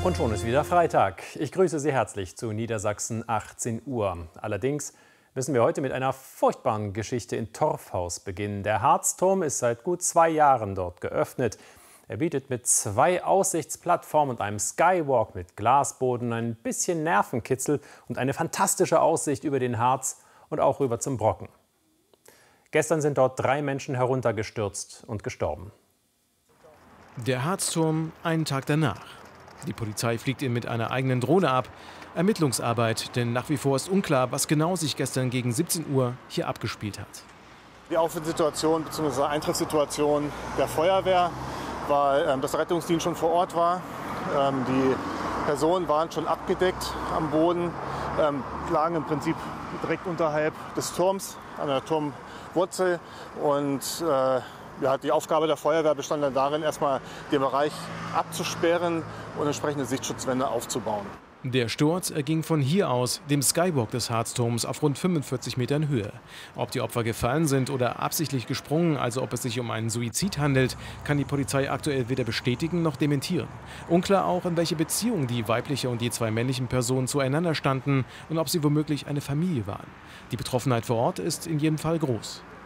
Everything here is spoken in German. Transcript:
Und schon ist wieder Freitag. Ich grüße Sie herzlich zu Niedersachsen 18 Uhr. Allerdings müssen wir heute mit einer furchtbaren Geschichte in Torfhaus beginnen. Der Harzturm ist seit gut 2 Jahren dort geöffnet. Er bietet mit 2 Aussichtsplattformen und einem Skywalk mit Glasboden ein bisschen Nervenkitzel und eine fantastische Aussicht über den Harz und auch rüber zum Brocken. Gestern sind dort 3 Menschen heruntergestürzt und gestorben. Der Harzturm einen Tag danach. Die Polizei fliegt ihn mit einer eigenen Drohne ab. Ermittlungsarbeit, denn nach wie vor ist unklar, was genau sich gestern gegen 17 Uhr hier abgespielt hat. Die Aufwindssituation bzw. Eintrittssituation der Feuerwehr war, dass der Rettungsdienst schon vor Ort war. Die Personen waren schon abgedeckt am Boden, lagen im Prinzip direkt unterhalb des Turms, an der Turmwurzel. Und die Aufgabe der Feuerwehr bestand dann darin, erstmal den Bereich abzusperren und entsprechende Sichtschutzwände aufzubauen. Der Sturz erging von hier aus, dem Skywalk des Harzturms, auf rund 45 Metern Höhe. Ob die Opfer gefallen sind oder absichtlich gesprungen, also ob es sich um einen Suizid handelt, kann die Polizei aktuell weder bestätigen noch dementieren. Unklar auch, in welche Beziehung die weibliche und die 2 männlichen Personen zueinander standen und ob sie womöglich eine Familie waren. Die Betroffenheit vor Ort ist in jedem Fall groß.